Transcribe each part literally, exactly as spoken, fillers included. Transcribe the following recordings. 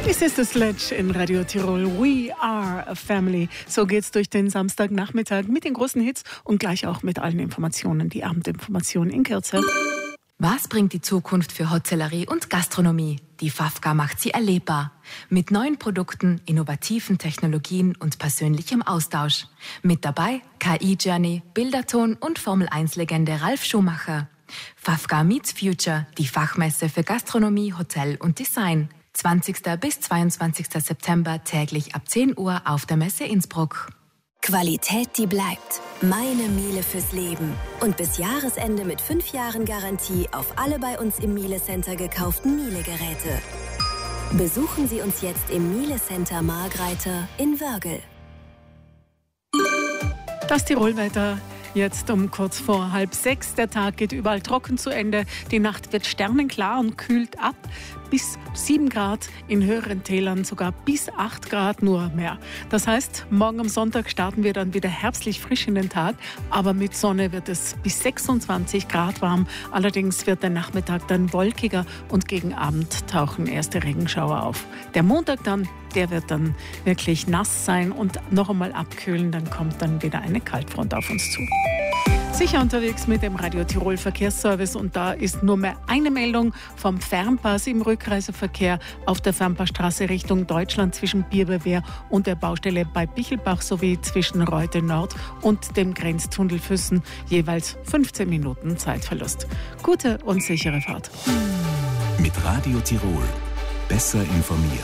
Dies ist das Sledge in Radio Tirol. We are a family. So geht's durch den Samstagnachmittag mit den großen Hits und gleich auch mit allen Informationen. Die Abendinformationen in Kürze. Was bringt die Zukunft für Hotellerie und Gastronomie? Die Fafka macht sie erlebbar. Mit neuen Produkten, innovativen Technologien und persönlichem Austausch. Mit dabei K I-Journey, Bilderton und Formel eins Legende Ralf Schumacher. Fafka Meets Future, die Fachmesse für Gastronomie, Hotel und Design. zwanzigsten bis zweiundzwanzigsten September täglich ab zehn Uhr auf der Messe Innsbruck. Qualität, die bleibt. Meine Miele fürs Leben. Und bis Jahresende mit fünf Jahren Garantie auf alle bei uns im Miele Center gekauften Miele-Geräte. Besuchen Sie uns jetzt im Miele Center Margreiter in Wörgl. Das Tirolwetter. Jetzt um kurz vor halb sechs. Der Tag geht überall trocken zu Ende. Die Nacht wird sternenklar und kühlt ab. Bis sieben Grad, in höheren Tälern sogar bis acht Grad, nur mehr. Das heißt, morgen am Sonntag starten wir dann wieder herbstlich frisch in den Tag. Aber mit Sonne wird es bis sechsundzwanzig Grad warm. Allerdings wird der Nachmittag dann wolkiger und gegen Abend tauchen erste Regenschauer auf. Der Montag dann, der wird dann wirklich nass sein und noch einmal abkühlen. Dann kommt dann wieder eine Kaltfront auf uns zu. Sicher unterwegs mit dem Radio Tirol Verkehrsservice und da ist nur mehr eine Meldung vom Fernpass im Rückreiseverkehr auf der Fernpassstraße Richtung Deutschland zwischen Bierbewehr und der Baustelle bei Bichelbach sowie zwischen Reute Nord und dem Grenztunnel Füssen jeweils fünfzehn Minuten Zeitverlust. Gute und sichere Fahrt. Mit Radio Tirol besser informiert.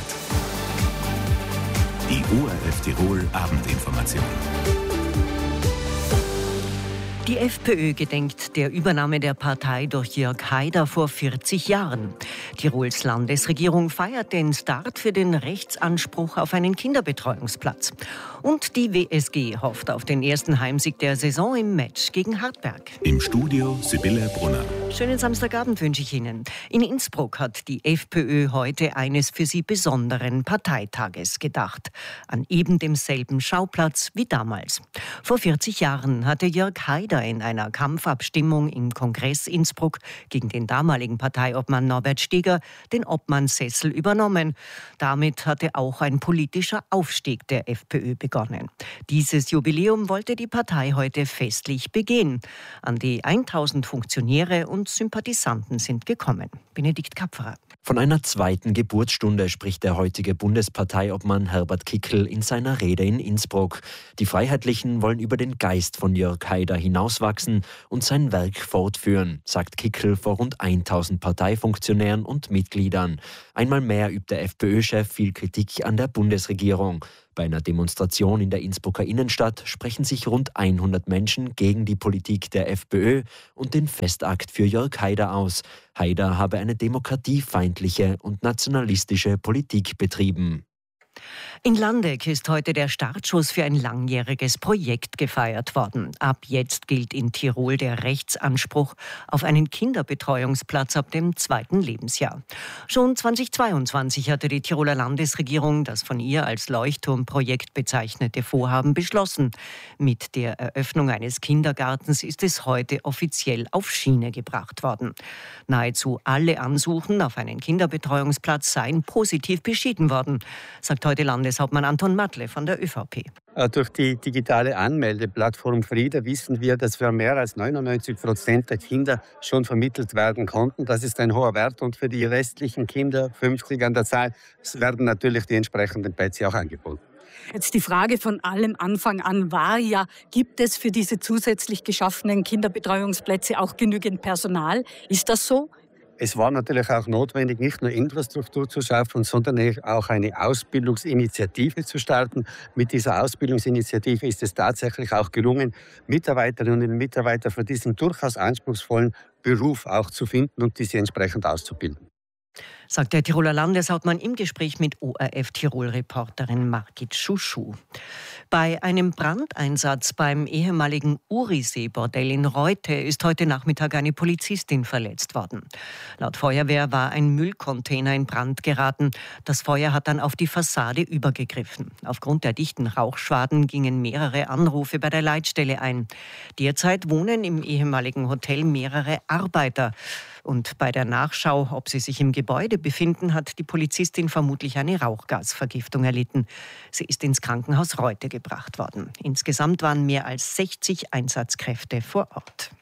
Die O R F Tirol Abendinformation. Die FPÖ gedenkt der Übernahme der Partei durch Jörg Haider vor vierzig Jahren. Tirols Landesregierung feiert den Start für den Rechtsanspruch auf einen Kinderbetreuungsplatz. Und die W S G hofft auf den ersten Heimsieg der Saison im Match gegen Hartberg. Im Studio Sibylle Brunner. Schönen Samstagabend wünsche ich Ihnen. In Innsbruck hat die FPÖ heute eines für sie besonderen Parteitages gedacht. An eben demselben Schauplatz wie damals. Vor vierzig Jahren hatte Jörg Haider in einer Kampfabstimmung im Kongress Innsbruck gegen den damaligen Parteiobmann Norbert Steger den Obmannssessel übernommen. Damit hatte auch ein politischer Aufstieg der FPÖ begonnen. Dieses Jubiläum wollte die Partei heute festlich begehen. An die tausend Funktionäre und Sympathisanten sind gekommen. Benedikt Kapferer. Von einer zweiten Geburtsstunde spricht der heutige Bundesparteiobmann Herbert Kickl in seiner Rede in Innsbruck. Die Freiheitlichen wollen über den Geist von Jörg Haider hinauswachsen und sein Werk fortführen, sagt Kickl vor rund tausend Parteifunktionären und Mitgliedern. Einmal mehr übt der FPÖ-Chef viel Kritik an der Bundesregierung. Bei einer Demonstration in der Innsbrucker Innenstadt sprechen sich rund hundert Menschen gegen die Politik der FPÖ und den Festakt für Jörg Haider aus. Haider habe eine demokratiefeindliche und nationalistische Politik betrieben. In Landeck ist heute der Startschuss für ein langjähriges Projekt gefeiert worden. Ab jetzt gilt in Tirol der Rechtsanspruch auf einen Kinderbetreuungsplatz ab dem zweiten Lebensjahr. Schon zweitausendzweiundzwanzig hatte die Tiroler Landesregierung das von ihr als Leuchtturmprojekt bezeichnete Vorhaben beschlossen. Mit der Eröffnung eines Kindergartens ist es heute offiziell auf Schiene gebracht worden. Nahezu alle Ansuchen auf einen Kinderbetreuungsplatz seien positiv beschieden worden, sagt heute Landeshauptmann Anton Matle von der ÖVP. Durch die digitale Anmeldeplattform Frieda wissen wir, dass für mehr als neunundneunzig Prozent der Kinder schon vermittelt werden konnten. Das ist ein hoher Wert und für die restlichen Kinder, fünfzig an der Zahl, werden natürlich die entsprechenden Plätze auch angeboten. Jetzt die Frage von allem Anfang an war ja, gibt es für diese zusätzlich geschaffenen Kinderbetreuungsplätze auch genügend Personal? Ist das so? Es war natürlich auch notwendig, nicht nur Infrastruktur zu schaffen, sondern auch eine Ausbildungsinitiative zu starten. Mit dieser Ausbildungsinitiative ist es tatsächlich auch gelungen, Mitarbeiterinnen und Mitarbeiter für diesen durchaus anspruchsvollen Beruf auch zu finden und diese entsprechend auszubilden. Sagt der Tiroler Landeshauptmann im Gespräch mit O R F Tirol-Reporterin Margit Schuschu. Bei einem Brandeinsatz beim ehemaligen Urisee-Bordell in Reute ist heute Nachmittag eine Polizistin verletzt worden. Laut Feuerwehr war ein Müllcontainer in Brand geraten. Das Feuer hat dann auf die Fassade übergegriffen. Aufgrund der dichten Rauchschwaden gingen mehrere Anrufe bei der Leitstelle ein. Derzeit wohnen im ehemaligen Hotel mehrere Arbeiter. Und bei der Nachschau, ob sie sich im Gebäude befinden, hat die Polizistin vermutlich eine Rauchgasvergiftung erlitten. Sie ist ins Krankenhaus Reute gebracht worden. Insgesamt waren mehr als sechzig Einsatzkräfte vor Ort.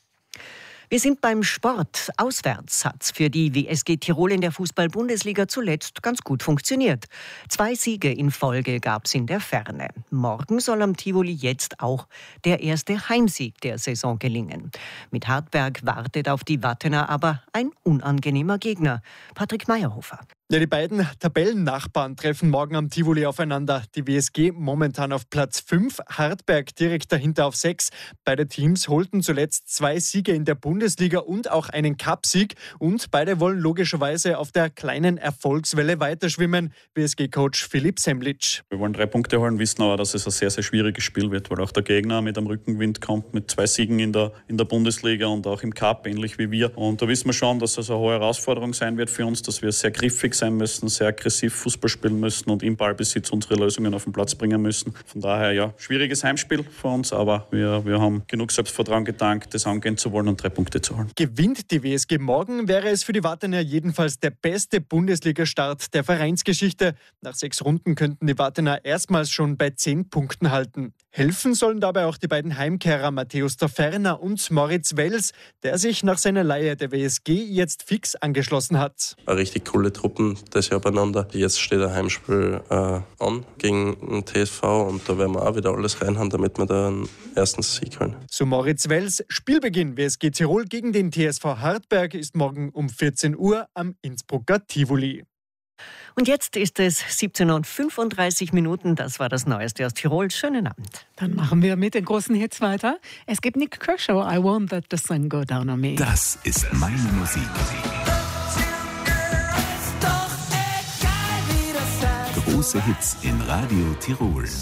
Wir sind beim Sport. Auswärts hat's für die W S G Tirol in der Fußball-Bundesliga zuletzt ganz gut funktioniert. Zwei Siege in Folge gab's in der Ferne. Morgen soll am Tivoli jetzt auch der erste Heimsieg der Saison gelingen. Mit Hartberg wartet auf die Wattener aber ein unangenehmer Gegner. Patrick Meyerhofer. Ja, die beiden Tabellennachbarn treffen morgen am Tivoli aufeinander. Die W S G momentan auf Platz fünf, Hartberg direkt dahinter auf sechs. Beide Teams holten zuletzt zwei Siege in der Bundesliga und auch einen Cupsieg. Und beide wollen logischerweise auf der kleinen Erfolgswelle weiterschwimmen. W S G-Coach Philipp Semlitsch. Wir wollen drei Punkte holen, wissen aber, dass es ein sehr, sehr schwieriges Spiel wird, weil auch der Gegner mit einem Rückenwind kommt, mit zwei Siegen in der, in der Bundesliga und auch im Cup, ähnlich wie wir. Und da wissen wir schon, dass das eine hohe Herausforderung sein wird für uns, dass wir sehr griffig sein müssen, sehr aggressiv Fußball spielen müssen und im Ballbesitz unsere Lösungen auf den Platz bringen müssen. Von daher, ja, schwieriges Heimspiel für uns, aber wir, wir haben genug Selbstvertrauen getankt, das angehen zu wollen und drei Punkte zu holen. Gewinnt die W S G morgen, wäre es für die Wattener jedenfalls der beste Bundesliga-Start der Vereinsgeschichte. Nach sechs Runden könnten die Wattener erstmals schon bei zehn Punkten halten. Helfen sollen dabei auch die beiden Heimkehrer Matthäus Taferner und Moritz Wels, der sich nach seiner Leihe der W S G jetzt fix angeschlossen hat. Eine richtig coole Truppen das Jahr beieinander. Jetzt steht ein Heimspiel äh, an gegen den T S V und da werden wir auch wieder alles reinhauen, damit wir da einen ersten Sieg holen. So Moritz Wels. Spielbeginn W S G Tirol gegen den T S V Hartberg ist morgen um vierzehn Uhr am Innsbrucker Tivoli. Und jetzt ist es siebzehn Uhr fünfunddreißig Minuten. Das war das Neueste aus Tirol. Schönen Abend. Dann machen wir mit den großen Hits weiter. Es gibt Nick Kershaw, I Won't Let the Sun Go Down on Me. Das ist meine Musik. Große Hits in Radio Tirol.